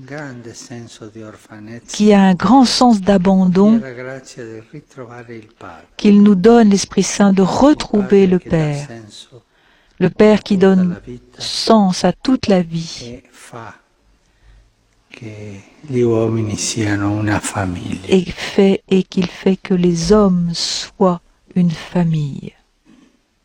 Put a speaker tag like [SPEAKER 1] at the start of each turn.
[SPEAKER 1] qui a un grand sens d'abandon, qu'il nous donne l'Esprit Saint de retrouver le Père qui donne sens à toute la vie et qu'il fait que les hommes soient une famille.